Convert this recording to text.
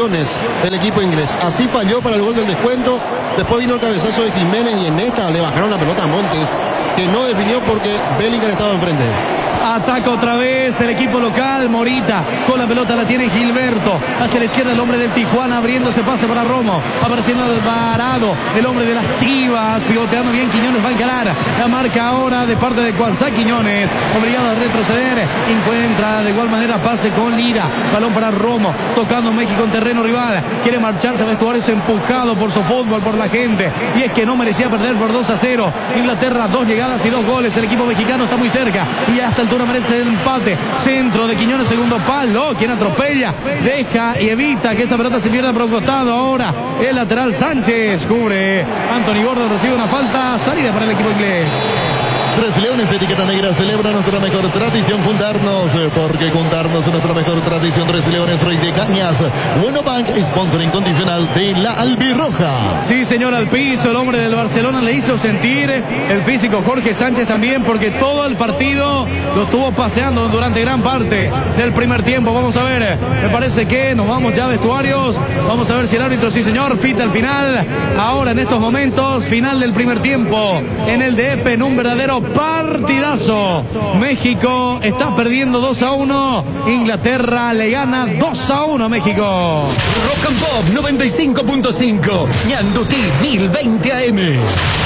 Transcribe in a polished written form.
opciones el equipo inglés. Así falló para el gol del descuento. Después vino el cabezazo de Jiménez y en esta le bajaron la pelota a Montes, que no definió porque Bellingham estaba enfrente. Ataca otra vez el equipo local. Morita con la pelota la tiene Gilberto. Hacia la izquierda el hombre del Tijuana abriéndose pase para Romo. Apareciendo Alvarado, el hombre de las Chivas. Pivoteando bien Quiñones, va a encarar. La marca ahora de parte de Cuanzá. Quiñones obligado a retroceder. Encuentra de igual manera pase con Lira. Balón para Romo. Tocando México en terreno rival. Quiere marcharse a vestuarios, empujado por su fútbol, por la gente. Y es que no merecía perder por 2-0. Inglaterra, 2 llegadas y 2 goles. El equipo mexicano está muy cerca. Y hasta el merece el empate. Centro de Quiñones, segundo palo. Quien atropella, deja y evita que esa pelota se pierda por un costado. Ahora el lateral Sánchez cubre. Anthony Gordon recibe una falta. Salida para el equipo inglés. Tres Leones, etiqueta negra, celebra nuestra mejor tradición, juntarnos, porque juntarnos es nuestra mejor tradición. Tres Leones, Rey de Cañas, Bueno Bank, sponsor incondicional de la Albirroja. Sí, señor, al piso, el hombre del Barcelona le hizo sentir el físico Jorge Sánchez también, porque todo el partido lo estuvo paseando durante gran parte del primer tiempo. Vamos a ver, me parece que nos vamos ya a vestuarios, vamos a ver si el árbitro, sí señor, pita el final. Ahora en estos momentos, final del primer tiempo, en el DF, en un verdadero partidazo. México está perdiendo 2-1. Inglaterra le gana 2-1 a México. Rock and Pop 95.5. Ñandutí 1020 AM.